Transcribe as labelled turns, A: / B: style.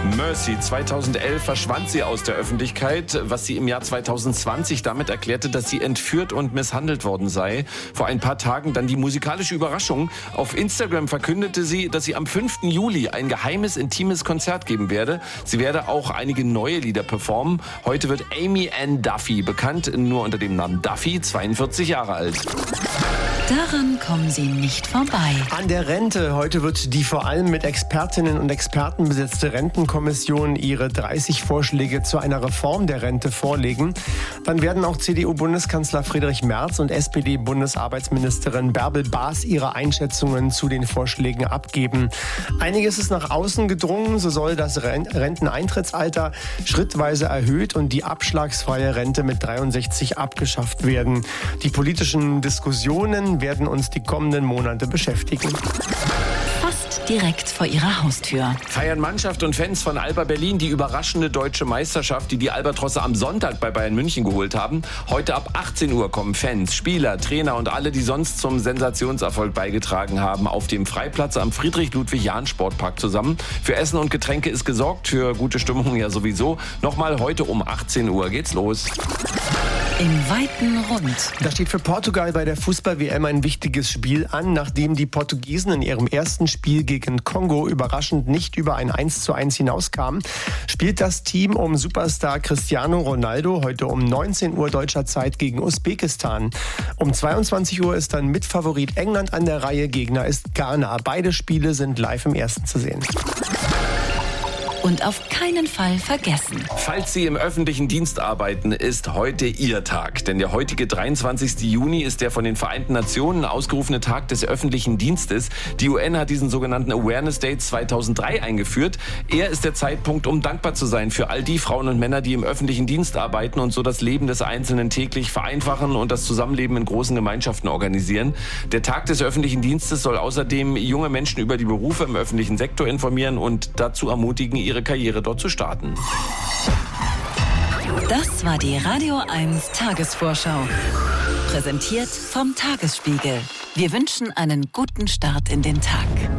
A: Mercy. 2011 verschwand sie aus der Öffentlichkeit, was sie im Jahr 2020 damit erklärte, dass sie entführt und misshandelt worden sei. Vor ein paar Tagen dann die musikalische Überraschung. Auf Instagram verkündete sie, dass sie am 5. Juli ein geheimes, intimes Konzert geben werde. Sie werde auch einige neue Lieder performen. Heute wird Amy Ann Duffy bekannt, nur unter dem Namen Duffy, 42 Jahre alt.
B: Daran kommen Sie nicht vorbei.
C: An der Rente. Heute wird die vor allem mit Expertinnen und Experten besetzte Rentenkommission ihre 30 Vorschläge zu einer Reform der Rente vorlegen. Dann werden auch CDU-Bundeskanzler Friedrich Merz und SPD-Bundesarbeitsministerin Bärbel Baas ihre Einschätzungen zu den Vorschlägen abgeben. Einiges ist nach außen gedrungen. So soll das Renteneintrittsalter schrittweise erhöht und die abschlagsfreie Rente mit 63 abgeschafft werden. Die politischen Diskussionen werden uns die kommenden Monate beschäftigen.
B: Fast direkt vor Ihrer Haustür.
A: Feiern Mannschaft und Fans von Alba Berlin die überraschende deutsche Meisterschaft, die Albatrosse am Sonntag bei Bayern München geholt haben. Heute ab 18 Uhr kommen Fans, Spieler, Trainer und alle, die sonst zum Sensationserfolg beigetragen haben, auf dem Freiplatz am Friedrich-Ludwig-Jahn-Sportpark zusammen. Für Essen und Getränke ist gesorgt, für gute Stimmung ja sowieso. Nochmal heute um 18 Uhr geht's los.
B: Im weiten Rund.
C: Da steht für Portugal bei der Fußball-WM ein wichtiges Spiel an, nachdem die Portugiesen in ihrem ersten Spiel gegen Kongo überraschend nicht über ein 1:1 hinauskamen, spielt das Team um Superstar Cristiano Ronaldo heute um 19 Uhr deutscher Zeit gegen Usbekistan. Um 22 Uhr ist dann Mitfavorit England an der Reihe, Gegner ist Ghana. Beide Spiele sind live im Ersten zu sehen.
B: Und auf keinen Fall vergessen.
A: Falls Sie im öffentlichen Dienst arbeiten, ist heute Ihr Tag. Denn der heutige 23. Juni ist der von den Vereinten Nationen ausgerufene Tag des öffentlichen Dienstes. Die UN hat diesen sogenannten Awareness Day 2003 eingeführt. Er ist der Zeitpunkt, um dankbar zu sein für all die Frauen und Männer, die im öffentlichen Dienst arbeiten und so das Leben des Einzelnen täglich vereinfachen und das Zusammenleben in großen Gemeinschaften organisieren. Der Tag des öffentlichen Dienstes soll außerdem junge Menschen über die Berufe im öffentlichen Sektor informieren und dazu ermutigen, ihre Karriere dort zu starten.
B: Das war die Radio 1 Tagesvorschau. Präsentiert vom Tagesspiegel. Wir wünschen einen guten Start in den Tag.